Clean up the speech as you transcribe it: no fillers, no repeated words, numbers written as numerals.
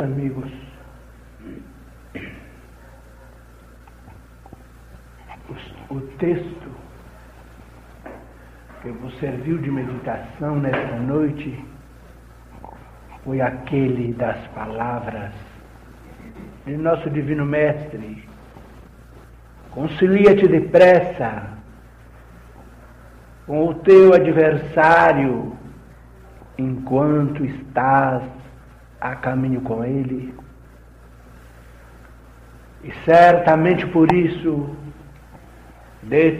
amigos, o texto que vos serviu de meditação nesta noite foi aquele das palavras de nosso Divino Mestre: concilia-te depressa com o teu adversário enquanto estás a caminho com ele. E certamente por isso, de